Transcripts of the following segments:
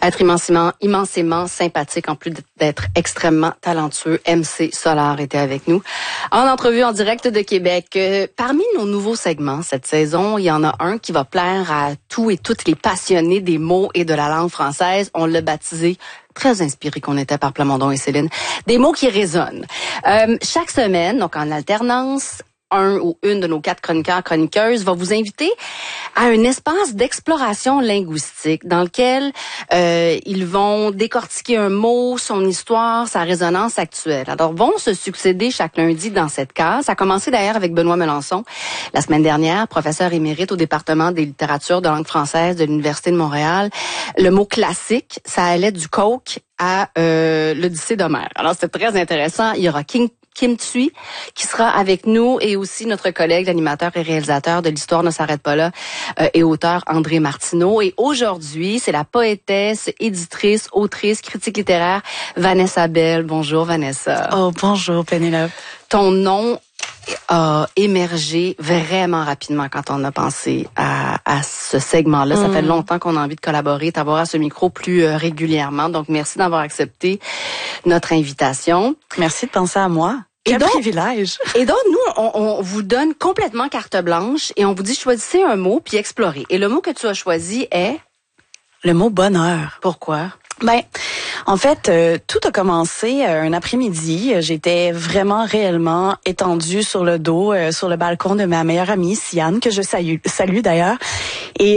Être immensément sympathique, en plus d'être extrêmement talentueux. MC Solar était avec nous en entrevue en direct de Québec. Parmi nos nouveaux segments cette saison, il y en a un qui va plaire à tous et toutes les passionnés des mots et de la langue française. On l'a baptisé, très inspiré qu'on était par Plamondon et Céline, des mots qui résonnent. Chaque semaine, donc en alternance, un ou une de nos 4 chroniqueuses va vous inviter à un espace d'exploration linguistique dans lequel ils vont décortiquer un mot, son histoire, sa résonance actuelle. Alors, vont se succéder chaque lundi dans cette case. Ça a commencé d'ailleurs avec Benoît Melançon, la semaine dernière, professeur émérite au département des littératures de langue française de l'Université de Montréal. Le mot classique, ça allait du coke à l'Odyssée d'Homère. Alors, c'était très intéressant. Il y aura Kim Thuy, qui sera avec nous, et aussi notre collègue, l'animateur et réalisateur de l'Histoire ne s'arrête pas là, et auteur André Martineau. Et aujourd'hui, c'est la poétesse, éditrice, autrice, critique littéraire, Vanessa Bell. Bonjour, Vanessa. Oh, bonjour, Pénélope. Ton nom a émergé vraiment rapidement quand on a pensé à ce segment-là. Ça fait longtemps qu'on a envie de collaborer, t'avoir à ce micro plus régulièrement. Donc, merci d'avoir accepté notre invitation. Merci de penser à moi. Quel privilège! Et donc, nous, on vous donne complètement carte blanche et on vous dit choisissez un mot puis explorez. Et le mot que tu as choisi est? Le mot bonheur. Pourquoi? En fait, tout a commencé un après-midi. J'étais vraiment réellement étendue sur le dos, sur le balcon de ma meilleure amie, Siane, que je salue d'ailleurs. Et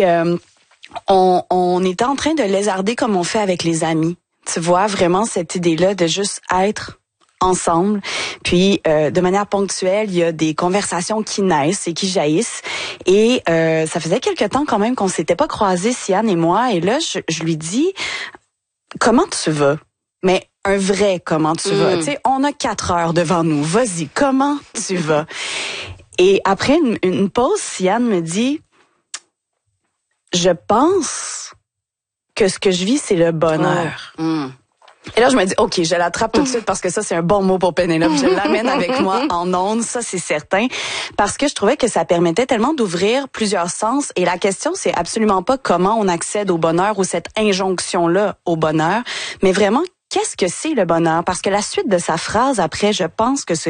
on était en train de lézarder comme on fait avec les amis. Tu vois, vraiment cette idée-là de juste être ensemble. Puis, de manière ponctuelle, il y a des conversations qui naissent et qui jaillissent. Et ça faisait quelque temps quand même qu'on s'était pas croisés, Siane et moi. Et là, je lui dis... Comment tu vas? Mais un vrai comment tu vas. Tu sais, on a 4 heures devant nous. Vas-y, comment tu vas? Et après une pause, Siane me dit, je pense que ce que je vis, c'est le bonheur. Et là, je me dis, OK, je l'attrape tout de suite parce que ça, c'est un bon mot pour Pénélope. Je l'amène avec moi en ondes, ça, c'est certain. Parce que je trouvais que ça permettait tellement d'ouvrir plusieurs sens. Et la question, c'est absolument pas comment on accède au bonheur ou cette injonction-là au bonheur, mais vraiment, qu'est-ce que c'est le bonheur? Parce que la suite de sa phrase après, je pense que